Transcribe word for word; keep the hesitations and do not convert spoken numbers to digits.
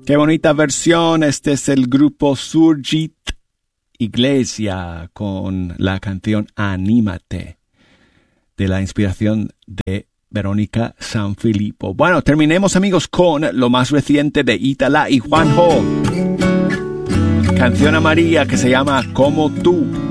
Qué bonita versión. Este es el grupo Surgit Iglesia con la canción Anímate, de la inspiración de Verónica Sanfilippo. Bueno, terminemos, amigos, con lo más reciente de Ítala y Juanjo. Canción a María que se llama Como tú.